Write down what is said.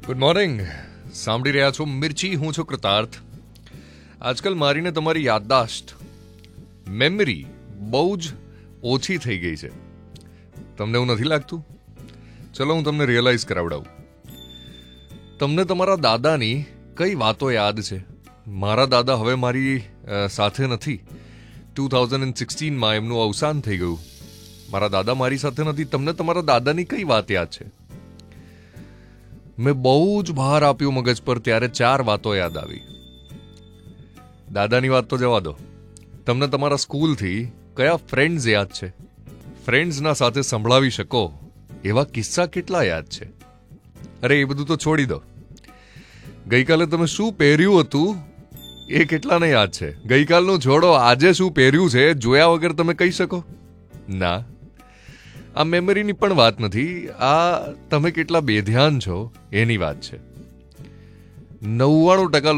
Good morning. સાંભળી રહ્યા છો મિર્ચી, હું છું કૃતાર્થ. આજકાલ મારીને તમારી યાદદાશ્ત, મેમરી બહુ જ ઓછી થઈ ગઈ છે. તમને એવું નથી લાગતું? ચલો હું તમને રિયલાઇઝ કરાવડાવું. તમને તમારા દાદાની કઈ વાતો યાદ છે? મારા દાદા હવે મારી સાથે નથી. 2016માં એમનું અવસાન થઈ ગયું. મારા દાદા મારી સાથે નથી. તમને તમારા દાદાની કઈ વાત યાદ છે? મેં બહુ જ ભાર આપ્યું મગજ પર, ત્યારે 4 વાતો યાદ આવી. દાદાની વાત તો જવા દો. તમને તમારા સ્કૂલથી કયા ફ્રેન્ડ્સ યાદ છે? ફ્રેન્ડ્સના સાથે સંભળાવી શકો એવા કિસ્સા કેટલા યાદ છે? અરે એ બધું તો છોડી દો. ગઈકાલે તમે શું પહેર્યું હતું એ કેટલાને યાદ છે? ગઈકાલનું છોડો, આજે શું પહેર્યું છે જોયા વગર તમે કહી શકો? ના, આ મેમરીની પણ વાત નથી. આ તમે કેટલા બેધ્યાન છો એની વાત છે. 99%